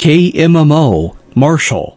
KMMO, Marshall.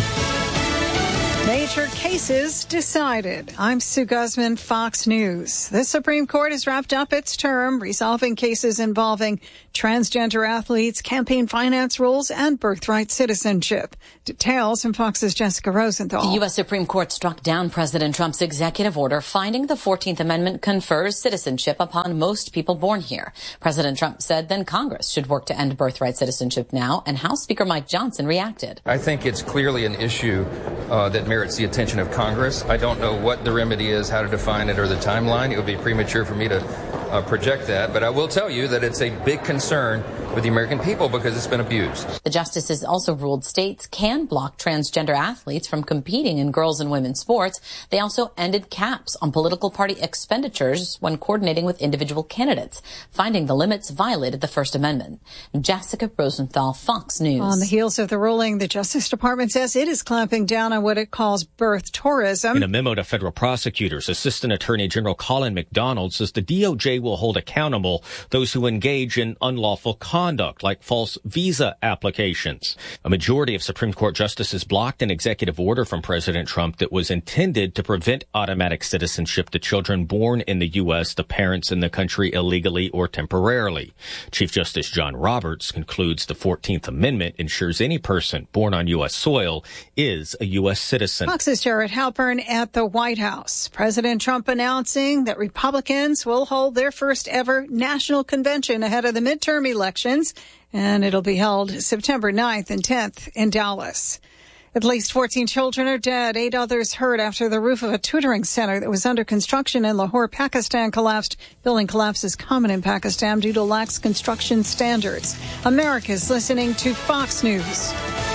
Major cases decided. I'm Sue Guzman, Fox News. The Supreme Court has wrapped up its term, resolving cases involving transgender athletes, campaign finance rules, and birthright citizenship. Details from Fox's Jessica Rosenthal. The U.S. Supreme Court struck down President Trump's executive order, finding the 14th Amendment confers citizenship upon most people born here. President Trump said then Congress should work to end birthright citizenship now, and House Speaker Mike Johnson reacted. I think it's clearly an issue that merits the attention of Congress. I don't know what the remedy is, how to define it, or the timeline. It would be premature for me to project that, but I will tell you that it's a big concern with the American people because it's been abused. The justices also ruled states can block transgender athletes from competing in girls' and women's sports. They also ended caps on political party expenditures when coordinating with individual candidates, finding the limits violated the First Amendment. Jessica Rosenthal, Fox News. On the heels of the ruling, the Justice Department says it is clamping down on what it calls birth tourism. In a memo to federal prosecutors, Assistant Attorney General Colin McDonald says the DOJ will hold accountable those who engage in unlawful conduct, like false visa applications. A majority of Supreme Court justices blocked an executive order from President Trump that was intended to prevent automatic citizenship to children born in the U.S. to parents in the country illegally or temporarily. Chief Justice John Roberts concludes the 14th Amendment ensures any person born on U.S. soil is a U.S. citizen. Fox's Jared Halpern at the White House. President Trump announcing that Republicans will hold their first ever national convention ahead of the midterm elections, and it'll be held September 9th and 10th in Dallas. At least 14 children are dead, 8 others hurt after the roof of a tutoring center that was under construction in Lahore, Pakistan collapsed. Building collapse is common in Pakistan due to lax construction standards. America's listening to Fox News.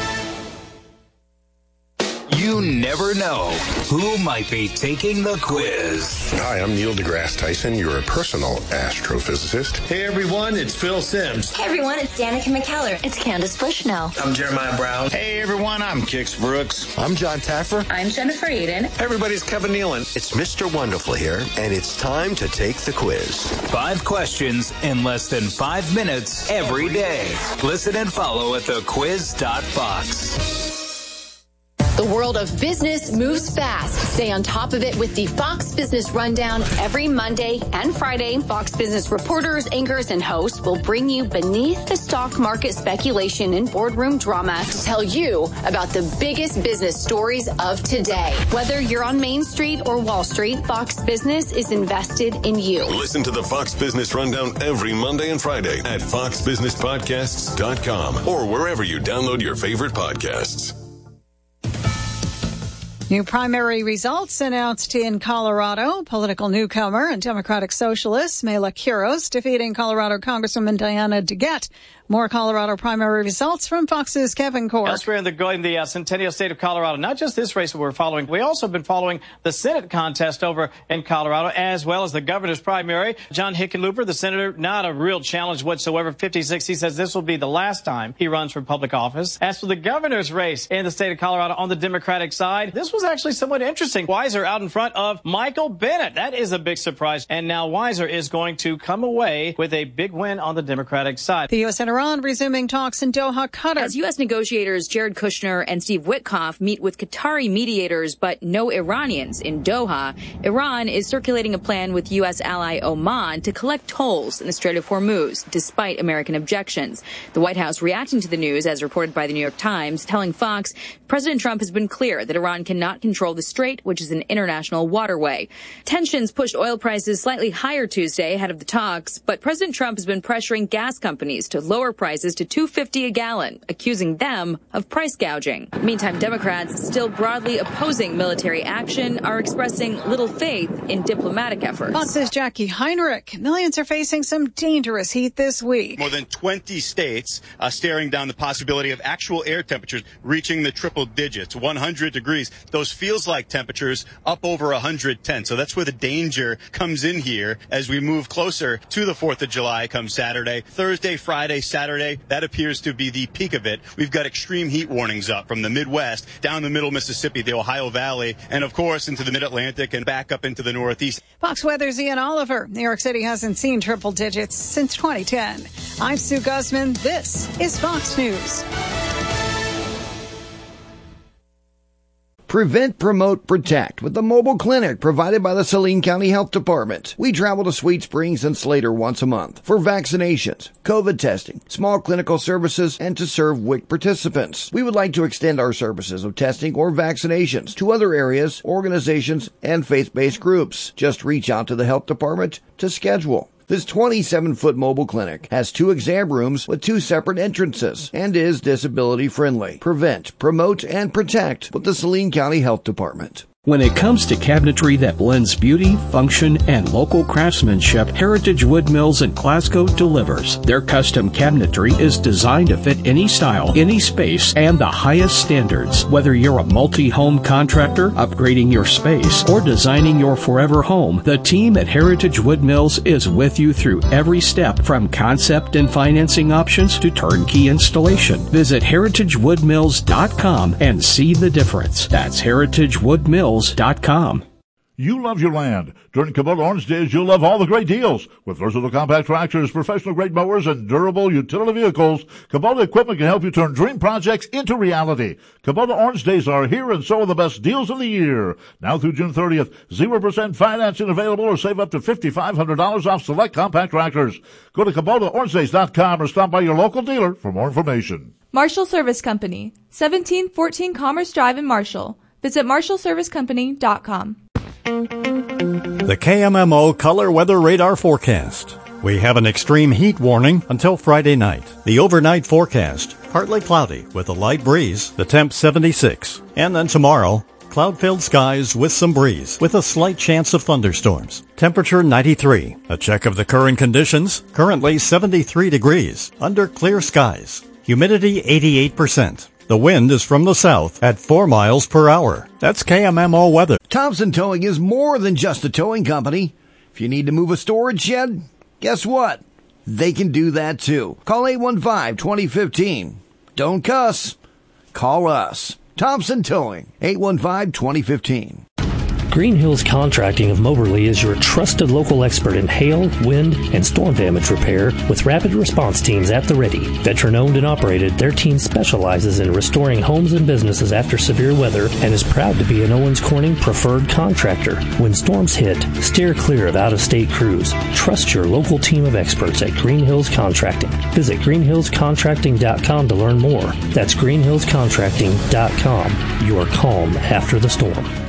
You never know who might be taking the quiz. Hi, I'm Neil deGrasse Tyson, your personal astrophysicist. Hey everyone, it's Phil Simms. Hey everyone, it's Danica McKellar. It's Candace Bushnell. I'm Jeremiah Brown. Hey everyone, I'm Kix Brooks. I'm John Taffer. I'm Jennifer Aiden. Everybody's Kevin Nealon. It's Mr. Wonderful here, and it's time to take the quiz. 5 questions in less than 5 minutes every day. Listen and follow at thequiz.fox. The world of business moves fast. Stay on top of it with the Fox Business Rundown every Monday and Friday. Fox Business reporters, anchors, and hosts will bring you beneath the stock market speculation and boardroom drama to tell you about the biggest business stories of today. Whether you're on Main Street or Wall Street, Fox Business is invested in you. Listen to the Fox Business Rundown every Monday and Friday at foxbusinesspodcasts.com or wherever you download your favorite podcasts. New primary results announced in Colorado. Political newcomer and Democratic Socialist Mela Quiros defeating Colorado Congresswoman Diana DeGette. More Colorado primary results from Fox's Kevin Cork. Elsewhere in the Centennial State of Colorado, not just this race that we're following, we also have been following the Senate contest over in Colorado, as well as the governor's primary. John Hickenlooper, the senator, not a real challenge whatsoever, 56. He says this will be the last time he runs for public office. As for the governor's race in the state of Colorado on the Democratic side, this was actually somewhat interesting. Weiser out in front of Michael Bennet. That is a big surprise. And now Weiser is going to come away with a big win on the Democratic side. The U.S. and Iran resuming talks in Doha, Qatar. As U.S. negotiators Jared Kushner and Steve Witkoff meet with Qatari mediators but no Iranians in Doha, Iran is circulating a plan with U.S. ally Oman to collect tolls in the Strait of Hormuz, despite American objections. The White House reacting to the news, as reported by the New York Times, telling Fox President Trump has been clear that Iran cannot control the strait, which is an international waterway. Tensions pushed oil prices slightly higher Tuesday ahead of the talks, but President Trump has been pressuring gas companies to lower prices to $2.50 a gallon, accusing them of price gouging. Meantime, Democrats, still broadly opposing military action, are expressing little faith in diplomatic efforts. Fox's Jackie Heinrich. Millions are facing some dangerous heat this week. More than 20 states staring down the possibility of actual air temperatures reaching the triple digits, 100 degrees. Those feels like temperatures up over 110. So that's where the danger comes in here as we move closer to the 4th of July come Saturday. Thursday, Friday, Saturday, that appears to be the peak of it. We've got extreme heat warnings up from the Midwest, down the middle Mississippi, the Ohio Valley, and of course into the Mid-Atlantic and back up into the Northeast. Fox Weather's Ian Oliver. New York City hasn't seen triple digits since 2010. I'm Sue Guzman. This is Fox News. Prevent, Promote, Protect with the mobile clinic provided by the Saline County Health Department. We travel to Sweet Springs and Slater once a month for vaccinations, COVID testing, small clinical services, and to serve WIC participants. We would like to extend our services of testing or vaccinations to other areas, organizations, and faith-based groups. Just reach out to the health department to schedule. This 27-foot mobile clinic has 2 exam rooms with 2 separate entrances and is disability friendly. Prevent, Promote, and Protect with the Saline County Health Department. When it comes to cabinetry that blends beauty, function, and local craftsmanship, Heritage Wood Mills in Glasgow delivers. Their custom cabinetry is designed to fit any style, any space, and the highest standards. Whether you're a multi-home contractor, upgrading your space, or designing your forever home, the team at Heritage Wood Mills is with you through every step, from concept and financing options to turnkey installation. Visit heritagewoodmills.com and see the difference. That's heritagewoodmills.com. You love your land. During Kubota Orange Days, you'll love all the great deals. With versatile compact tractors, professional-grade mowers, and durable utility vehicles, Kubota equipment can help you turn dream projects into reality. Kubota Orange Days are here, and so are the best deals of the year. Now through June 30th, 0% financing available, or save up to $5,500 off select compact tractors. Go to KubotaOrangeDays.com or stop by your local dealer for more information. Marshall Service Company, 1714 Commerce Drive in Marshall. Visit MarshallServiceCompany.com. The KMMO Color Weather Radar Forecast. We have an extreme heat warning until Friday night. The overnight forecast, partly cloudy with a light breeze, the temp 76. And then tomorrow, cloud-filled skies with some breeze, with a slight chance of thunderstorms. Temperature 93. A check of the current conditions, currently 73 degrees, under clear skies. Humidity 88%. The wind is from the south at 4 miles per hour. That's KMMO weather. Thompson Towing is more than just a towing company. If you need to move a storage shed, guess what? They can do that too. Call 815-2015. Don't cuss. Call us. Thompson Towing, 815-2015. Green Hills Contracting of Moberly is your trusted local expert in hail, wind, and storm damage repair with rapid response teams at the ready. Veteran-owned and operated, their team specializes in restoring homes and businesses after severe weather and is proud to be an Owens Corning preferred contractor. When storms hit, steer clear of out-of-state crews. Trust your local team of experts at Green Hills Contracting. Visit greenhillscontracting.com to learn more. That's greenhillscontracting.com. Your calm after the storm.